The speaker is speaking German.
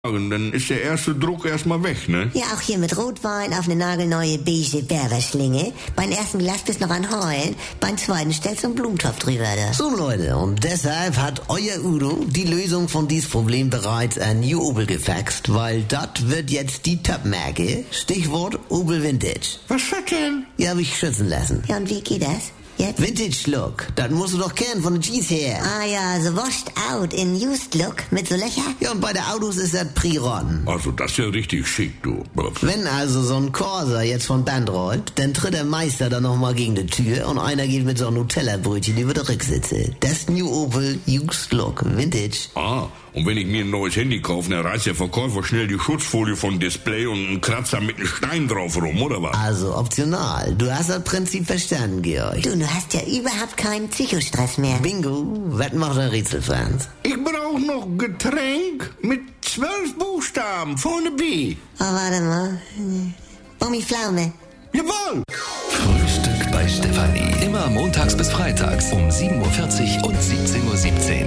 Und dann ist der erste Druck erstmal weg, ne? Ja, auch hier mit Rotwein auf eine nagelneue beige Berberschlinge. Beim ersten Glas bist noch an Heulen, beim zweiten stellst du einen Blumentopf drüber da. So Leute, und deshalb hat euer Udo die Lösung von diesem Problem bereits an New Opel gefaxt, weil das wird jetzt die Top-Marke. Stichwort Opel Vintage. Was ist das denn? Ja, hab ich schützen lassen. Ja, und wie geht das? Jetzt? Vintage Look, das musst du doch kennen von den Jeans her. Ah ja, so washed out in used look mit so Löcher. Ja, und bei den Autos ist das Priron. Also, das ist ja richtig schick, du. Wenn also so ein Corsa jetzt von Band rollt, dann tritt der Meister dann nochmal gegen die Tür und einer geht mit so einem Nutella-Brötchen über die Rücksitze. Das New Opel Used Look Vintage. Ah, und wenn ich mir ein neues Handy kaufe, dann reißt der Verkäufer schnell die Schutzfolie vom Display und einen Kratzer mit einem Stein drauf rum, oder was? Also optional. Du hast das Prinzip verstanden, Georg. Du hast ja überhaupt keinen Psychostress mehr. Bingo, was macht der Rätsel, Franz? Ich brauche noch Getränk mit 12 Buchstaben, vorne B. Oh, warte mal. Bommiflaume. Jawohl! Frühstück bei Stefanie. Immer montags bis freitags um 7.40 Uhr und 17.17 Uhr.